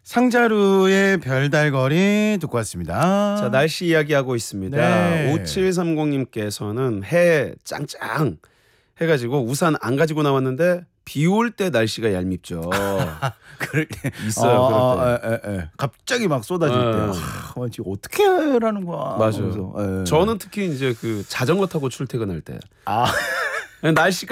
상자루의 별달거리 듣고 왔습니다. 자, 날씨 이야기하고 있습니다. 네. 5730님께서는 해 짱짱 해가지고 우산 안 가지고 나왔는데 비 올 때 날씨가 얄밉죠. 그럴 때 있어요. 그럴 때. 갑자기 막 쏟아질 때 지금 어떻게 하라는 거야. 맞아요. 저는 특히 이제 그 자전거 타고 출퇴근할 때 아. 날씨가